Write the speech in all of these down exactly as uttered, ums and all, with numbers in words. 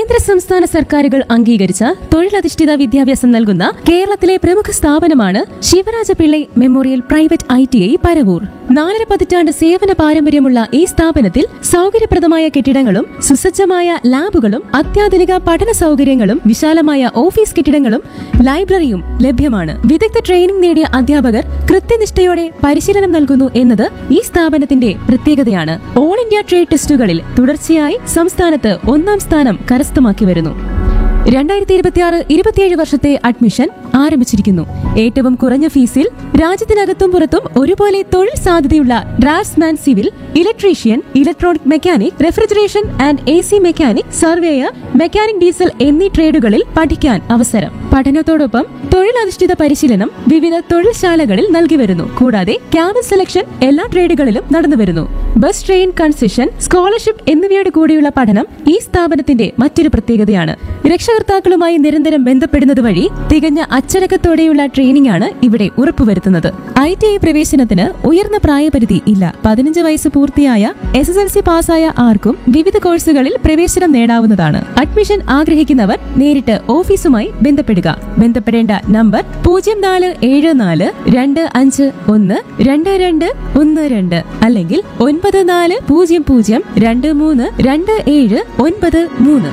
കേന്ദ്ര സംസ്ഥാന സർക്കാരുകൾ അംഗീകരിച്ച തൊഴിലധിഷ്ഠിത വിദ്യാഭ്യാസം നൽകുന്ന കേരളത്തിലെ പ്രമുഖ സ്ഥാപനമാണ് Shivaraja Pillai memorial private I T I Paravur. നാലര പതിറ്റാണ്ട് സേവന പാരമ്പര്യമുള്ള ഈ സ്ഥാപനത്തിൽ സൗകര്യപ്രദമായ കെട്ടിടങ്ങളും സുസജ്ജമായ ലാബുകളും അത്യാധുനിക പഠന സൗകര്യങ്ങളും വിശാലമായ ഓഫീസ് കെട്ടിടങ്ങളും ലൈബ്രറിയും ലഭ്യമാണ്. വിദഗ്ധ ട്രെയിനിംഗ് നേടിയ അധ്യാപകർ കൃത്യനിഷ്ഠയോടെ പരിശീലനം നൽകുന്നു എന്നത് ഈ സ്ഥാപനത്തിന്റെ പ്രത്യേകതയാണ്. ഓൾ ഇന്ത്യ ട്രേഡ് ടെസ്റ്റുകളിൽ തുടർച്ചയായി സംസ്ഥാനത്ത് ഒന്നാം സ്ഥാനം കരസ്ഥമാക്കി വരുന്നു. രണ്ടായിരത്തി ഇരുപത്തിയാറ് ഇരുപത്തിയേഴ് വർഷത്തെ അഡ്മിഷൻ ആരംഭിച്ചിരിക്കുന്നു. ഏറ്റവും കുറഞ്ഞ ഫീസിൽ രാജ്യത്തിനകത്തും പുറത്തും ഒരുപോലെ തൊഴിൽ സാധ്യതയുള്ള draughtsman, civil, electrician, electronic mechanic, refrigeration and A C mechanic, surveyor, mechanic diesel എന്നീ ട്രേഡുകളിൽ പഠിക്കാൻ അവസരം. പഠനത്തോടൊപ്പം തൊഴിലധിഷ്ഠിത പരിശീലനം വിവിധ തൊഴിൽശാലകളിൽ നൽകി വരുന്നു. കൂടാതെ ക്യാമ്പസ് സെലക്ഷൻ എല്ലാ ട്രേഡുകളിലും നടന്നുവരുന്നു. ബസ്, ട്രെയിൻ കൺസെഷൻ, സ്കോളർഷിപ്പ് എന്നിവയോട് കൂടിയുള്ള പഠനം ഈ സ്ഥാപനത്തിന്റെ മറ്റൊരു പ്രത്യേകതയാണ്. രക്ഷകർത്താക്കളുമായി നിരന്തരം ബന്ധപ്പെടുന്നത് വഴി തികഞ്ഞ അച്ചടക്കത്തോടെയുള്ള ട്രെയിനിംഗ് ആണ് ഇവിടെ ഉറപ്പുവരുത്തുന്നത്. ഐ ടി ഐ പ്രവേശനത്തിന് ഉയർന്ന പ്രായപരിധി ഇല്ല. പതിനഞ്ച് വയസ്സ് പൂർത്തിയായ എസ് എസ് എൽ സി പാസ്സായ ആർക്കും വിവിധ കോഴ്സുകളിൽ പ്രവേശനം നേടാവുന്നതാണ്. അഡ്മിഷൻ ആഗ്രഹിക്കുന്നവർ നേരിട്ട് ഓഫീസുമായി ബന്ധപ്പെടുക. ബന്ധപ്പെടേണ്ട നമ്പർ പൂജ്യം നാല് ഏഴ് നാല് രണ്ട് അഞ്ച് ഒന്ന് രണ്ട് രണ്ട് ഒന്ന് രണ്ട് അല്ലെങ്കിൽ ഒൻപത് നാല് പൂജ്യം പൂജ്യം രണ്ട് മൂന്ന് രണ്ട് ഏഴ് ഒൻപത് മൂന്ന്.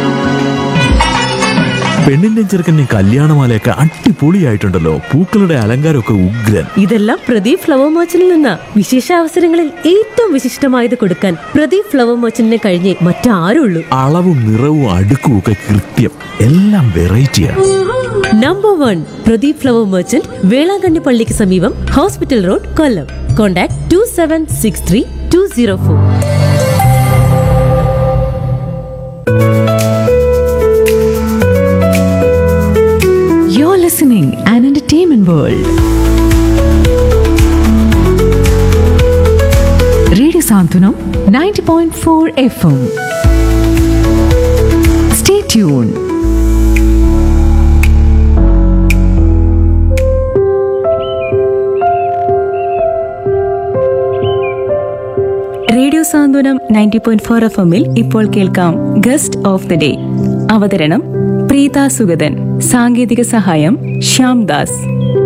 പെണ്ണിന്റെ ചെറുക്കന്റെ കല്യാണമാലയൊക്കെ അടിപൊളിയായിട്ടുണ്ടല്ലോ. പൂക്കളുടെ അലങ്കാരമൊക്കെ ഉഗ്രൻ. ഇതെല്ലാം പ്രദീപ് ഫ്ലവർ മർച്ചന്റിൽ നിന്ന. വിശേഷ അവസരങ്ങളിൽ ഏറ്റവും വിശിഷ്ടമായത് കൊടുക്കാൻ പ്രദീപ് ഫ്ലവർ മർച്ചന്റിനെ കഴിഞ്ഞേ മറ്റാരുള്ളൂ. അളവും നിറവും അടുക്കും ഒക്കെ കൃത്യം. എല്ലാം വെറൈറ്റിയാണ്. Number one Pradeep flower merchant, Velankanni പള്ളിക്ക് സമീപം, hospital road, Kollam. Contact to seven six three to zero four. You're listening an entertainment world. Radio Santunam ninety point four F M. Stay tuned. Radio Santhwanam ninety point four F എമ്മിൽ ഇപ്പോൾ കേൾക്കാം guest of the day. അവതരണം പ്രീത സുഗതൻ. സാങ്കേതിക സഹായം ശ്യാംദാസ്.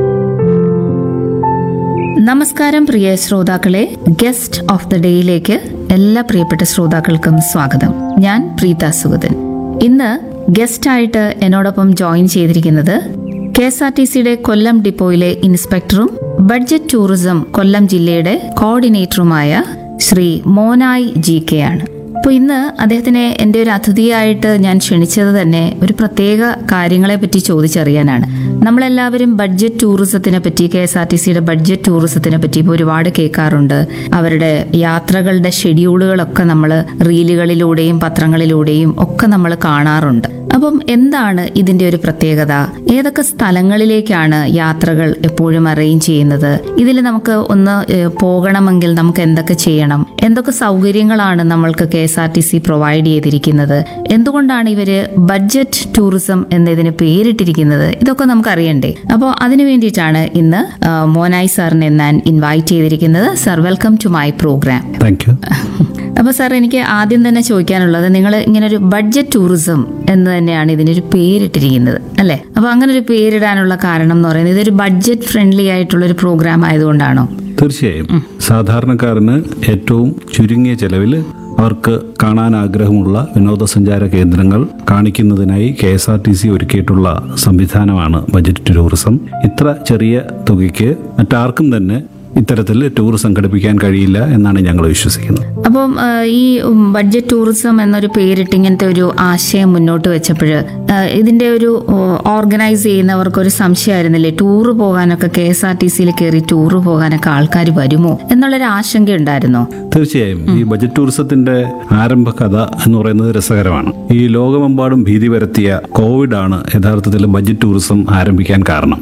നമസ്കാരം പ്രിയ ശ്രോതാക്കളെ, guest of the ഡേയിലേക്ക് എല്ലാ പ്രിയപ്പെട്ട ശ്രോതാക്കൾക്കും സ്വാഗതം. ഞാൻ പ്രീത സുഗതൻ. ഇന്ന് ഗസ്റ്റായിട്ട് എന്നോടൊപ്പം ജോയിൻ ചെയ്തിരിക്കുന്നത് കെ എസ് ആർ ടി സിയുടെ കൊല്ലം ഡിപ്പോയിലെ ഇൻസ്പെക്ടറും ബഡ്ജറ്റ് ടൂറിസം കൊല്ലം ജില്ലയുടെ കോർഡിനേറ്ററുമായ ശ്രീ മോനായ് ജി കെ ആണ്. അപ്പോൾ ഇന്ന് അദ്ദേഹത്തിനെ എൻ്റെ ഒരു അതിഥിയായിട്ട് ഞാൻ ക്ഷണിച്ചത് തന്നെ ഒരു പ്രത്യേക കാര്യങ്ങളെ പറ്റി ചോദിച്ചറിയാനാണ്. നമ്മളെല്ലാവരും ബഡ്ജറ്റ് ടൂറിസത്തിനെ പറ്റി, കെ എസ് ആർ ടി സിയുടെ ബഡ്ജറ്റ് ടൂറിസത്തിനെ പറ്റി ഇപ്പോൾ ഒരുപാട് കേൾക്കാറുണ്ട്. അവരുടെ യാത്രകളുടെ ഷെഡ്യൂളുകളൊക്കെ നമ്മൾ റീലുകളിലൂടെയും പത്രങ്ങളിലൂടെയും ഒക്കെ നമ്മൾ കാണാറുണ്ട്. അപ്പം എന്താണ് ഇതിന്റെ ഒരു പ്രത്യേകത? ഏതൊക്കെ സ്ഥലങ്ങളിലേക്കാണ് യാത്രകൾ എപ്പോഴും അറേഞ്ച് ചെയ്യുന്നത്? ഇതിൽ നമുക്ക് ഒന്ന് പോകണമെങ്കിൽ നമുക്ക് എന്തൊക്കെ ചെയ്യണം? എന്തൊക്കെ സൗകര്യങ്ങളാണ് നമ്മൾക്ക് K S R T C provide ചെയ്തിരിക്കുന്നത്? എന്തുകൊണ്ടാണ് ഇവര് ബഡ്ജറ്റ് ടൂറിസം എന്നതിന് പേരിട്ടിരിക്കുന്നത്? ഇതൊക്കെ നമുക്ക് അറിയണ്ടേ? അപ്പോൾ അതിനു വേണ്ടിയിട്ടാണ് ഇന്ന് മോനായ് സാറിനെ ഞാൻ ഇൻവൈറ്റ് ചെയ്തിരിക്കുന്നത്. Sir, welcome to my programme. Thank you. അപ്പോൾ സാർ, എനിക്ക് ആദ്യം തന്നെ ചോദിക്കാനുള്ളത്, നിങ്ങൾ ഇങ്ങനെ ഒരു ബഡ്ജറ്റ് ടൂറിസം എന്ന് തന്നെയാണ് ഇതിനൊരു പേരിട്ടിരിക്കുന്നത് അല്ലേ? അപ്പോൾ അങ്ങനെ ഒരു പേരിടാനുള്ള കാരണം എന്ന് പറയുന്നത് ഇതൊരു ബഡ്ജറ്റ് ഫ്രണ്ട്ലി ആയിട്ടുള്ള ഒരു പ്രോഗ്രാം ആയതുകൊണ്ടാണോ? തീർച്ചയായും. സാധാരണക്കാരന് ഏറ്റവും ചുരുങ്ങിയ ചെലവിൽ അവർക്ക് കാണാൻ ആഗ്രഹമുള്ള വിനോദസഞ്ചാര കേന്ദ്രങ്ങൾ കാണിക്കുന്നതിനായി K S R T C ഒരുക്കിയിട്ടുള്ള സംവിധാനമാണ് ബഡ്ജറ്റ് ടൂറിസം. ഇത്ര ചെറിയ തുകയ്ക്ക് മറ്റാർക്കും തന്നെ ഇത്തരത്തിൽ ടൂർ സംഘടിപ്പിക്കാൻ കഴിയില്ല എന്നാണ് ഞങ്ങൾ വിശ്വസിക്കുന്നത്. അപ്പം ഈ ബഡ്ജറ്റ് ടൂറിസം എന്നൊരു പേരിട്ട് ഇങ്ങനത്തെ ഒരു ആശയം മുന്നോട്ട് വെച്ചപ്പോൾ ഇതിന്റെ ഒരു ഓർഗനൈസ് ചെയ്യുന്നവർക്ക് ഒരു സംശയമായിരുന്നില്ലേ, ടൂറ് പോകാനൊക്കെ കെ എസ് ആർ ടി സിയിൽ കയറി ടൂറ് പോകാനൊക്കെ ആൾക്കാർ വരുമോ എന്നുള്ളൊരു ആശങ്ക ഉണ്ടായിരുന്നോ? തീർച്ചയായും. ഈ ബഡ്ജറ്റ് ടൂറിസത്തിന്റെ ആരംഭ കഥ എന്ന് പറയുന്നത് രസകരമാണ്. ഈ ലോകമെമ്പാടും ഭീതി പരത്തിയ കോവിഡ് ആണ് യഥാർത്ഥത്തിൽ ബഡ്ജറ്റ് ടൂറിസം ആരംഭിക്കാൻ കാരണം.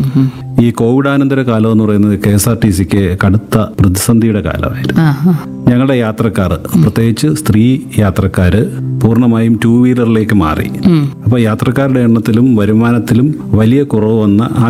ഈ കോവിഡാനന്തര കാലം എന്ന് പറയുന്നത് കെ എസ് ആർ ടി സിക്ക് കടുത്ത പ്രതിസന്ധിയുടെ കാലമായിരുന്നു. ഞങ്ങളുടെ യാത്രക്കാർ, പ്രത്യേകിച്ച് സ്ത്രീ യാത്രക്കാര് പൂർണ്ണമായും ടൂ വീലറിലേക്ക് മാറി. അപ്പൊ യാത്രക്കാരുടെ എണ്ണത്തിലും വരുമാനത്തിലും വലിയ കുറവ് വന്ന ആ